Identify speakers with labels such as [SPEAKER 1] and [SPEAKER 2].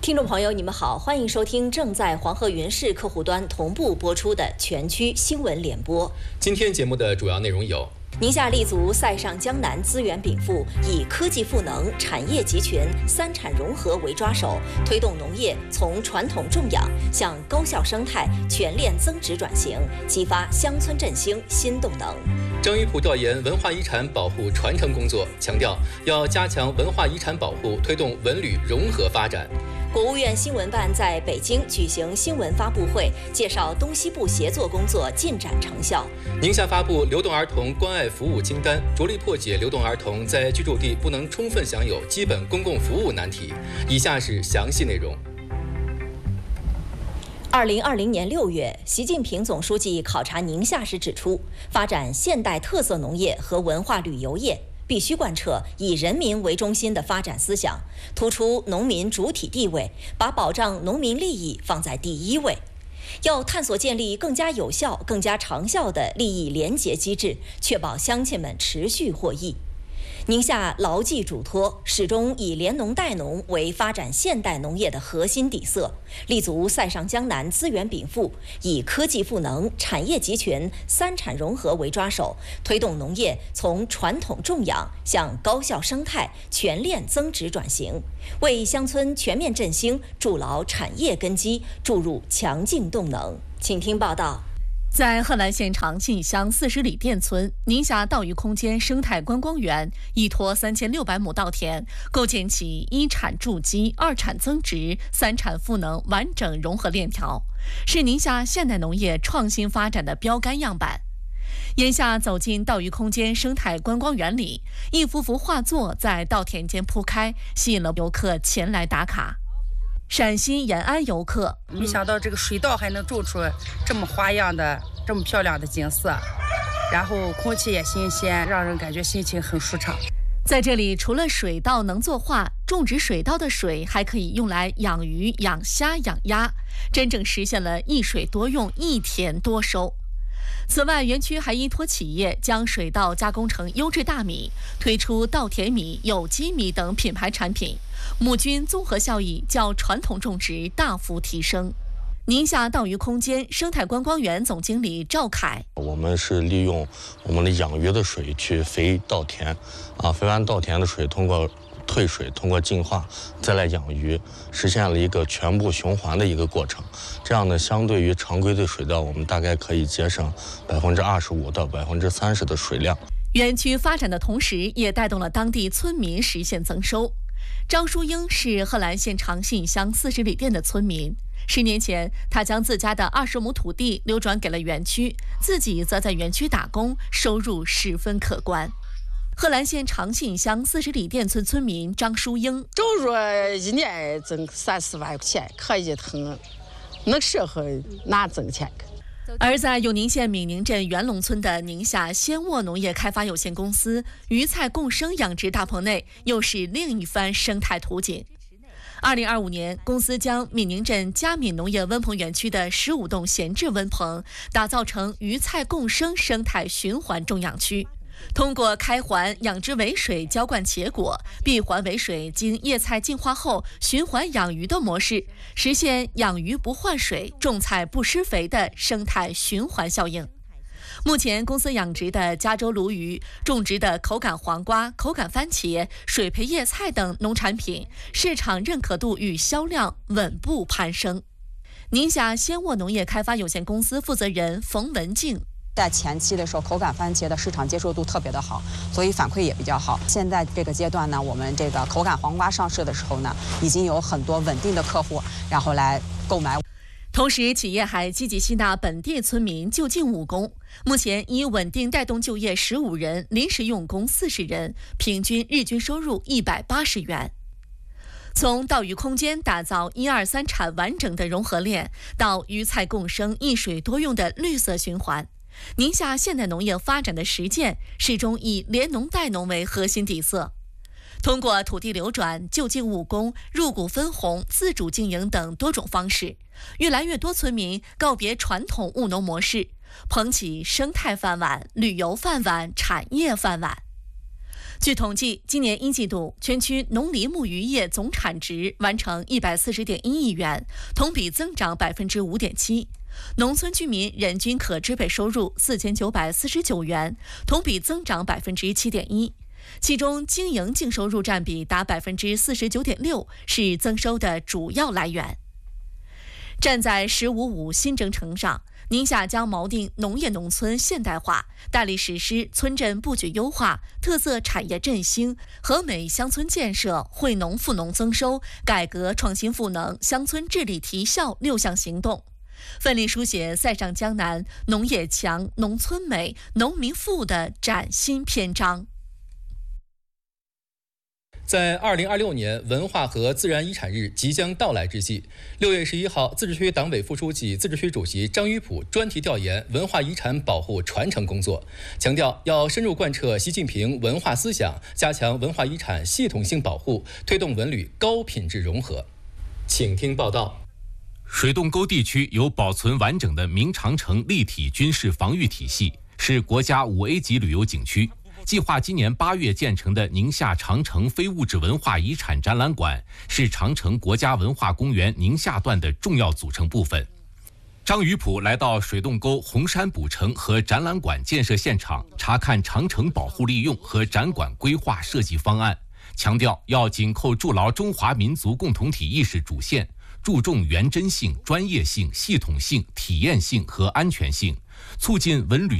[SPEAKER 1] 听众朋友，你们好，欢迎收听正在黄河云视客户端同步播出的全区新闻联播。
[SPEAKER 2] 今天节目的主要内容有：
[SPEAKER 1] 宁夏立足塞上江南资源禀赋，以科技赋能、产业集群、三产融合为抓手，推动农业从传统种养向高效生态全链增值转型，激发乡村振兴新动能。
[SPEAKER 2] 张鱼浦调研文化遗产保护传承工作，强调要加强文化遗产保护，推动文旅融合发展。
[SPEAKER 1] 国务院新闻办在北京举行新闻发布会，介绍东西部协作工作进展成效。
[SPEAKER 2] 宁夏发布流动儿童关爱服务清单，着力破解流动儿童在居住地不能充分享有基本公共服务难题。以下是详细内容。
[SPEAKER 1] 2020年6月，习近平总书记考察宁夏时指出，发展现代特色农业和文化旅游业必须贯彻以人民为中心的发展思想，突出农民主体地位，把保障农民利益放在第一位。要探索建立更加有效、更加长效的利益联结机制，确保乡亲们持续获益。宁夏牢记嘱托，始终以联农带农为发展现代农业的核心底色，立足塞上江南资源禀赋，以科技赋能、产业集群、三产融合为抓手，推动农业从传统种养向高效生态全链增值转型，为乡村全面振兴筑牢产业根基，注入强劲动能。请听报道。
[SPEAKER 3] 在贺兰县长信乡40里店村，宁夏岛屿空间生态观光园依托3600亩稻田，构建起一产助基、二产增值、三产赋能完整融合链条，是宁夏现代农业创新发展的标杆样板。眼下走进岛屿空间生态观光园里，一幅幅画作在稻田间铺开，吸引了游客前来打卡。陕西延安游客
[SPEAKER 4] 没想到这个水稻还能种出这么花样的、这么漂亮的景色，然后空气也新鲜，让人感觉心情很舒畅。
[SPEAKER 3] 在这里，除了水稻能作画，种植水稻的水还可以用来养鱼、养虾、养鸭，真正实现了一水多用、一田多收。此外，园区还依托企业将水稻加工成优质大米，推出稻田米、有机米等品牌产品，亩均综合效益较传统种植大幅提升。宁夏岛屿空间生态观光园总经理赵凯：
[SPEAKER 5] 我们是利用我们的养鱼的水去肥稻田，肥完稻田的水通过退水，通过净化再来养鱼，实现了一个全部循环的一个过程。这样呢，相对于常规的水稻，我们大概可以节省25%到30%的水量。
[SPEAKER 3] 园区发展的同时，也带动了当地村民实现增收。张淑英是贺兰县长信乡40里店的村民。10年前，他将自家的20亩土地流转给了园区，自己则在园区打工，收入十分可观。贺兰县长信乡40里店村村民张淑英：
[SPEAKER 6] 收入一年挣3-4万块钱，可以很，能适合哪挣钱。
[SPEAKER 3] 而在永宁县闽宁镇元龙村的宁夏鲜沃农业开发有限公司鱼菜共生养殖大棚内，又是另一番生态图景。2025年，公司将闽宁镇佳闽农业温棚园区的15栋闲置温棚打造成鱼菜共生生态循环种养区。通过开环养殖尾水浇灌茄果，闭环尾水经叶菜净化后循环养鱼的模式，实现养鱼不换水、种菜不施肥的生态循环效应。目前，公司养殖的加州鲈鱼、种植的口感黄瓜、口感番茄、水培叶菜等农产品，市场认可度与销量稳步攀升。宁夏鲜沃农业开发有限公司负责人冯文静：
[SPEAKER 7] 在前期的时候，口感番茄的市场接受度特别的好，所以反馈也比较好。现在这个阶段呢，我们这个口感黄瓜上市的时候呢，已经有很多稳定的客户，然后来购买。
[SPEAKER 3] 同时，企业还积极吸纳本地村民就近务工，目前已稳定带动就业15人，临时用工40人，平均日均收入180元。从岛屿空间打造1、2、3产完整的融合链，到鱼菜共生、一水多用的绿色循环，宁夏现代农业发展的实践始终以联农带农为核心底色。通过土地流转、就近务工、入股分红、自主经营等多种方式，越来越多村民告别传统务农模式，捧起生态饭碗、旅游饭碗、产业饭碗。 据统计，今年一季度全区农林牧渔业总产值完成140.1亿元，同比增长5.7%。农村居民人均可支配收入4949元，同比增长7.1%。其中，经营净收入占比达49.6%，是增收的主要来源。站在“15+5”新征程上，宁夏将锚定农业农村现代化，大力实施村镇布局优化、特色产业振兴、和美乡村建设、惠农富农增收、改革创新赋能、乡村治理提效6项行动，奋力书写塞上江南农业强、农村美、农民富的崭新篇章。
[SPEAKER 2] 在2026年文化和自然遗产日即将到来之际，6月11号，自治区党委副书记、自治区主席张于普专题调研文化遗产保护传承工作，强调要深入贯彻习近平文化思想，加强文化遗产系统性保护，推动文旅高品质融合。请听报道。
[SPEAKER 8] 水洞沟地区有保存完整的明长城立体军事防御体系，是国家5A 级旅游景区。计划今年8月建成的宁夏长城非物质文化遗产展览馆，是长城国家文化公园宁夏段的重要组成部分。张于普来到水洞沟红山古城和展览馆建设现场，查看长城保护利用和展馆规划设计方案，强调要紧扣筑牢中华民族共同体意识主线，注重原真性、专业性、系统性、体验性和安全性，促进文旅